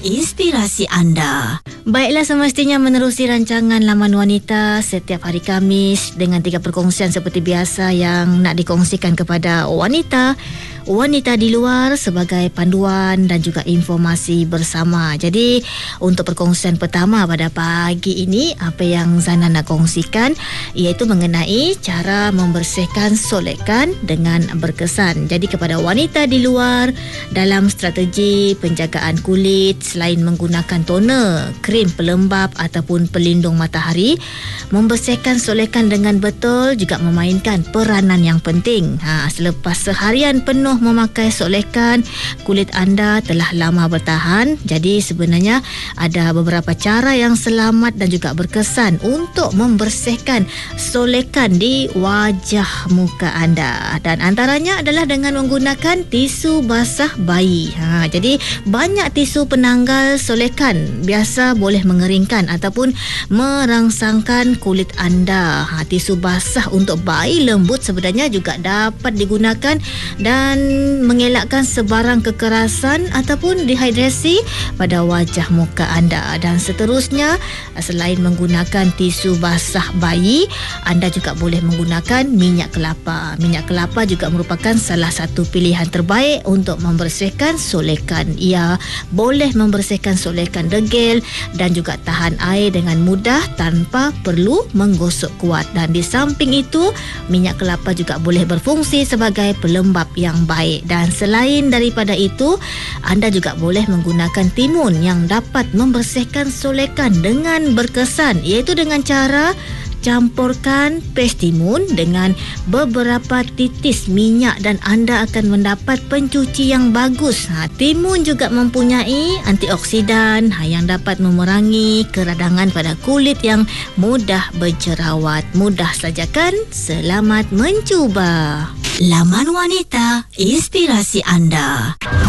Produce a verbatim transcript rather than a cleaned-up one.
inspirasi anda. Baiklah, semestinya menerusi rancangan Laman Wanita setiap hari Khamis dengan tiga perkongsian seperti biasa yang nak dikongsikan kepada wanita wanita di luar sebagai panduan dan juga informasi bersama. Jadi untuk perkongsian pertama pada pagi ini, apa yang Zana nak kongsikan iaitu mengenai cara membersihkan solekan dengan berkesan. Jadi kepada wanita di luar, dalam strategi penjagaan kulit, selain menggunakan toner, krim pelembap ataupun pelindung matahari, membersihkan solekan dengan betul juga memainkan peranan yang penting. Ha, selepas seharian penuh memakai solekan, kulit anda telah lama bertahan. Jadi sebenarnya ada beberapa cara yang selamat dan juga berkesan untuk membersihkan solekan di wajah muka anda. Dan antaranya adalah dengan menggunakan tisu basah bayi. Ha, jadi banyak tisu penanggal solekan biasa boleh mengeringkan ataupun merangsangkan kulit anda. Ha, tisu basah untuk bayi lembut sebenarnya juga dapat digunakan dan mengelakkan sebarang kekerasan ataupun dehidrasi pada wajah muka anda. Dan seterusnya, selain menggunakan tisu basah bayi, anda juga boleh menggunakan minyak kelapa. Minyak kelapa juga merupakan salah satu pilihan terbaik untuk membersihkan solekan. Ia boleh membersihkan solekan degil dan juga tahan air dengan mudah tanpa perlu menggosok kuat. Dan di samping itu, minyak kelapa juga boleh berfungsi sebagai pelembap yang baik. Dan selain daripada itu, anda juga boleh menggunakan timun yang dapat membersihkan solekan dengan berkesan, iaitu dengan cara campurkan pes timun dengan beberapa titis minyak dan anda akan mendapat pencuci yang bagus. Ha, timun juga mempunyai antioksidan ha, yang dapat memerangi keradangan pada kulit yang mudah berjerawat. Mudah saja kan? Selamat mencuba. Laman Wanita, inspirasi anda.